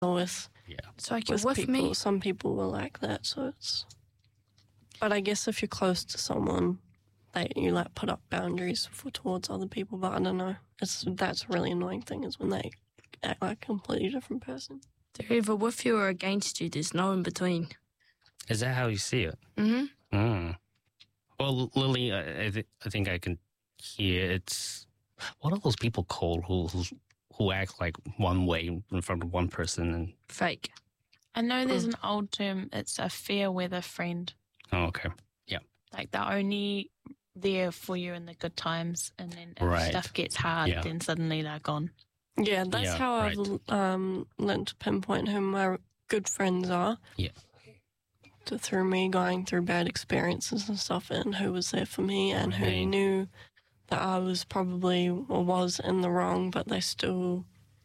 with Yeah. It's like you're with with people. me. Some people were like that, so it's... But I guess if you're close to someone, you like put up boundaries towards other people, but I don't know. That's a really annoying thing is when they act like a completely different person. They're either with you or against you. There's no in between. Is that how you see it? Mm-hmm. Mm. Well, Lily, I think I can hear it's... What are those people called who act like one way in front of one person? And Fake. I know there's an old term, it's a fair weather friend. Oh, okay. Yeah. Like they're only there for you in the good times, and then if Right. stuff gets hard, Yeah. then suddenly they're gone. Yeah, that's Yeah, how right. I've learned to pinpoint who my good friends are. Yeah. Through me going through bad experiences and stuff, and who was there for me and who Right. knew that I was probably or was in the wrong, but they still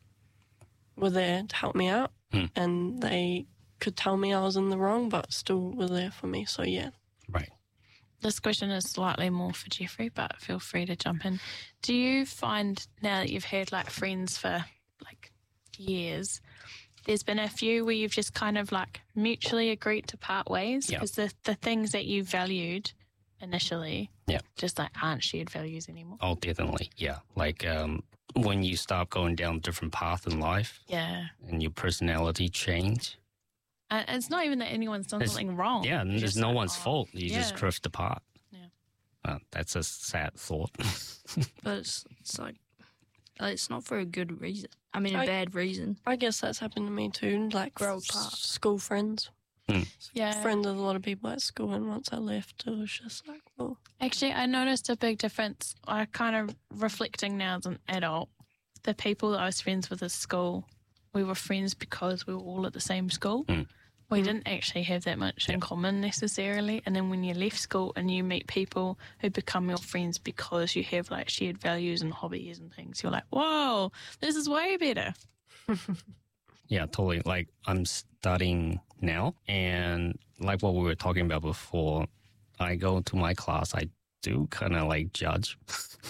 were there to help me out. And they could tell me I was in the wrong, but still were there for me. So, yeah. Right. This question is slightly more for Jeffrey, but feel free to jump in. Do you find now that you've had like friends for like years, there's been a few where you've just kind of like mutually agreed to part ways Yeah. because the things that you valued initially Yeah. just like aren't shared values anymore? Oh, definitely. Yeah. Like when you start going down a different path in life Yeah. and your personality change. And it's not even that anyone's done It's- something wrong. Yeah, and It's there's just no like, one's fault. You just yeah. drift apart. Yeah. That's a sad thought. But it's like, it's not for a good reason. I mean, a bad reason. I guess that's happened to me too, like Grow apart. school friends. Yeah. Friends with a lot of people at school, and once I left, it was just like, well, Actually, I noticed a big difference. I kind of reflecting now as an adult, the people that I was friends with at school, we were friends because we were all at the same school. We didn't actually have that much in common necessarily. And then when you left school and you meet people who become your friends because you have like shared values and hobbies and things, you're like, whoa, this is way better. Yeah, totally. Like I'm studying now, and like what we were talking about before, I go to my class, I do kind of like judge.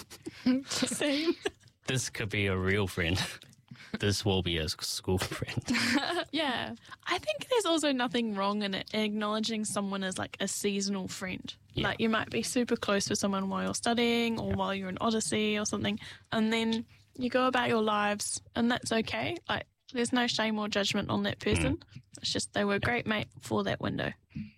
Same. This could be a real friend. This will be a school friend. Yeah. I think there's also nothing wrong in it, acknowledging someone as like a seasonal friend. Yeah. Like you might be super close with someone while you're studying or while you're in Odyssey or something, and then you go about your lives and that's okay. Like there's no shame or judgment on that person. It's just they were a great mate for that window.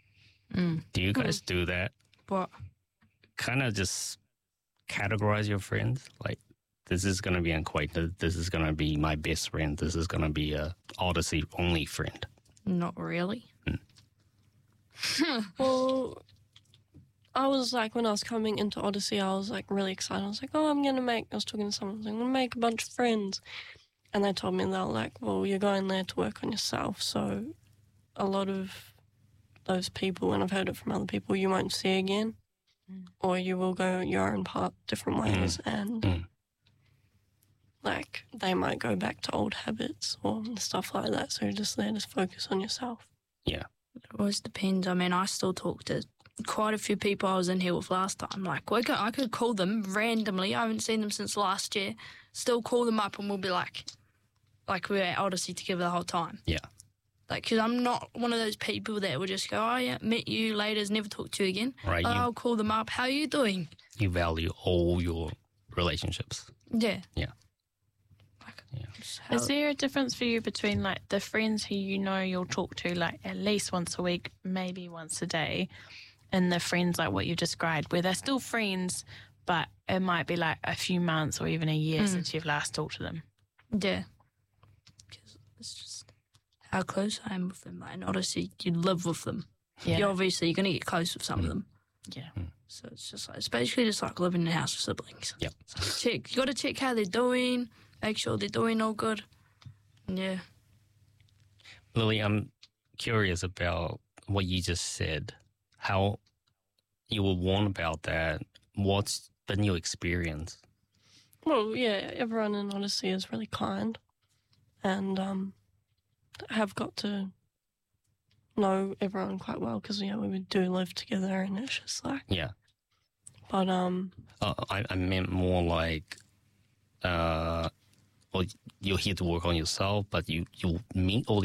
Do you guys do that? But Kind of just categorize your friends? Like, this is going to be unquainted. This is going to be my best friend. This is going to be a Odyssey only friend. not really. well, I was like, when I was coming into Odyssey, I was like really excited. I was like, oh, I was talking to someone, I was like, I'm going to make a bunch of friends. And they told me, they were like, well, you're going there to work on yourself. So a lot of those people, and I've heard it from other people, you won't see again. Or you will go your own path different ways. And like they might go back to old habits or stuff like that. So you're just there to focus on yourself. Yeah. It always depends. I mean, I still talk to quite a few people I was in here with last time. Like, I could call them randomly. I haven't seen them since last year. Still call them up and we'll be like we're at Odyssey together the whole time. Yeah. Like, because I'm not one of those people that will just go, oh, yeah, met you later, never talk to you again. Right. I'll call them up. How are you doing? You value all your relationships. Yeah. Yeah. Is there a difference for you between like the friends who you know you'll talk to like at least once a week, maybe once a day, and the friends like what you described where they're still friends, but it might be like a few months or even a year since you've last talked to them? Yeah. Because it's just how close I am with them. Like in Odyssey, you live with them. Yeah. You're going to get close with some of them. Yeah. So it's just like, it's basically just like living in a house with siblings. Yep. So you got to check how they're doing, make sure they're doing all good. Yeah. Lily, I'm curious about what you just said. How you were warned about that. What's been your experience? Well, yeah, everyone in Odyssey is really kind. And I have got to know everyone quite well because, you know, we do live together and it's just like... Yeah. But, I meant more like, well, you're here to work on yourself, but you meet all